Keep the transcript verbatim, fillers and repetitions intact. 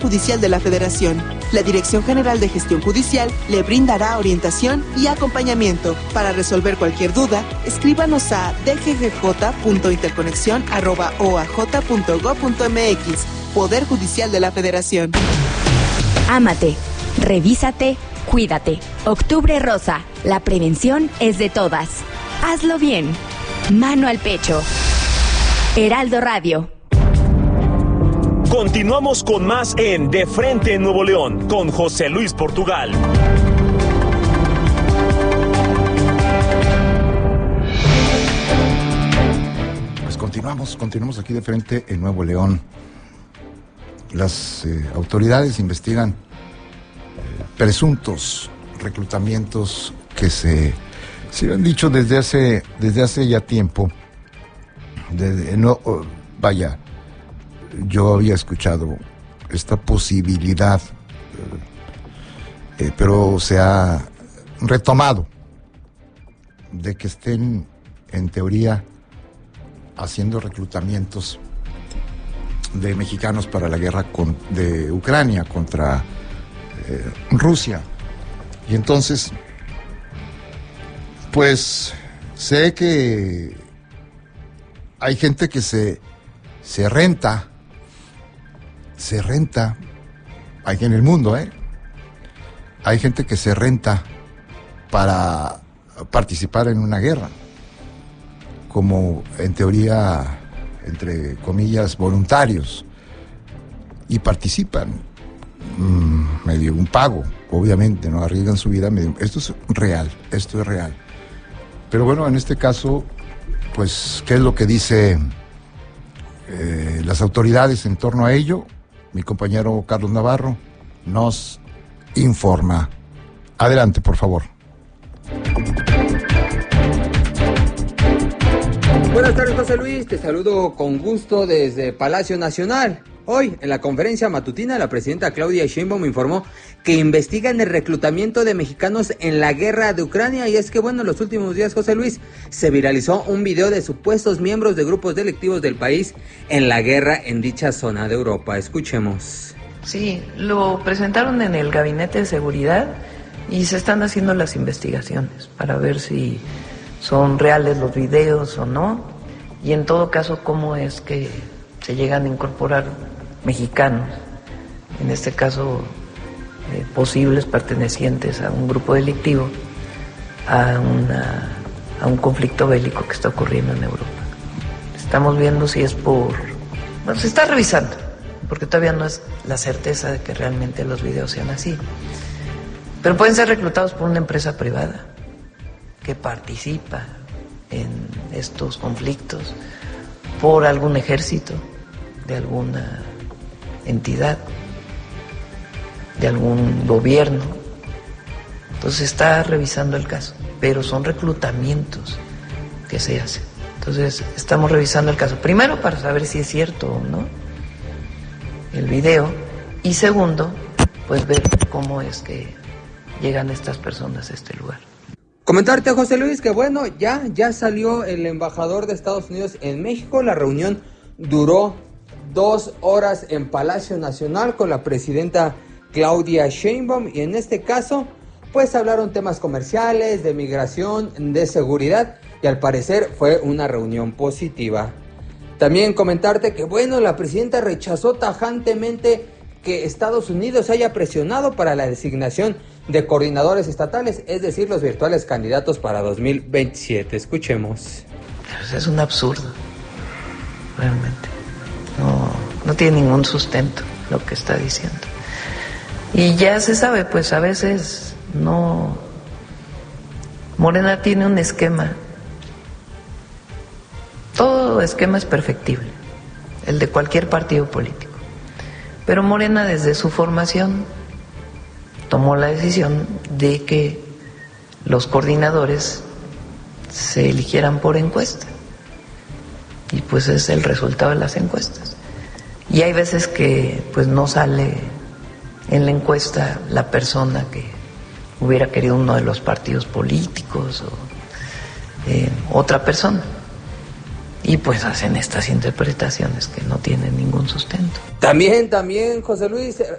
Judicial de la Federación. La Dirección General de Gestión Judicial le brindará orientación y acompañamiento. Para resolver cualquier duda, escríbanos a d g g j punto interconexión arroba o a j punto gob punto m x. Poder Judicial de la Federación. Ámate, revísate, cuídate. Octubre Rosa, la prevención es de todas. Hazlo bien. Mano al pecho. Heraldo Radio. Continuamos con más en De Frente en Nuevo León con José Luis Portugal. Pues continuamos, continuamos aquí de frente en Nuevo León. Las eh, autoridades investigan eh, presuntos reclutamientos que se, se han dicho desde hace, desde hace ya tiempo. Desde, no, oh, vaya. Yo había escuchado esta posibilidad, eh, pero se ha retomado de que estén, en teoría, haciendo reclutamientos de mexicanos para la guerra con, de Ucrania contra eh, Rusia. Y entonces, pues, sé que hay gente que se, se renta se renta, hay en el mundo, ¿eh? Hay gente que se renta para participar en una guerra, como en teoría, entre comillas, voluntarios, y participan, mmm, medio un pago, obviamente, no arriesgan su vida, medio, esto es real, esto es real. Pero bueno, en este caso, pues, ¿qué es lo que dice eh, las autoridades en torno a ello? Mi compañero Carlos Navarro nos informa. Adelante, por favor. Buenas tardes, José Luis. Te saludo con gusto desde Palacio Nacional. Hoy, en la conferencia matutina, la presidenta Claudia Sheinbaum informó que investigan el reclutamiento de mexicanos en la guerra de Ucrania. Y es que, bueno, en los últimos días, José Luis, se viralizó un video de supuestos miembros de grupos delictivos del país en la guerra en dicha zona de Europa. Escuchemos. Sí, lo presentaron en el Gabinete de Seguridad y se están haciendo las investigaciones para ver si son reales los videos o no. Y en todo caso, cómo es que se llegan a incorporar mexicanos, en este caso eh, posibles pertenecientes a un grupo delictivo, a, una, a un conflicto bélico que está ocurriendo en Europa. Estamos viendo si es por... Bueno, se está revisando, porque todavía no es la certeza de que realmente los videos sean así. Pero pueden ser reclutados por una empresa privada que participa en estos conflictos, por algún ejército de alguna entidad, de algún gobierno. Entonces está revisando el caso, pero son reclutamientos que se hacen. Entonces estamos revisando el caso, primero para saber si es cierto o no el video, y segundo, pues ver cómo es que llegan estas personas a este lugar. Comentarte, José Luis, que bueno, ya, ya salió el embajador de Estados Unidos en México. La reunión duró dos horas en Palacio Nacional con la presidenta Claudia Sheinbaum, y en este caso, pues hablaron temas comerciales, de migración, de seguridad, y al parecer fue una reunión positiva. También comentarte que bueno, la presidenta rechazó tajantemente que Estados Unidos haya presionado para la designación de coordinadores estatales, es decir, los virtuales candidatos para dos mil veintisiete. Escuchemos. Es un absurdo, realmente. No, no tiene ningún sustento lo que está diciendo. Y ya se sabe, pues a veces no... Morena tiene un esquema. Todo esquema es perfectible, el de cualquier partido político. Pero Morena, desde su formación, tomó la decisión de que los coordinadores se eligieran por encuesta. Y pues es el resultado de las encuestas. Y hay veces que pues no sale en la encuesta la persona que hubiera querido uno de los partidos políticos o eh, otra persona. Y pues hacen estas interpretaciones que no tienen ningún sustento. También, también, José Luis,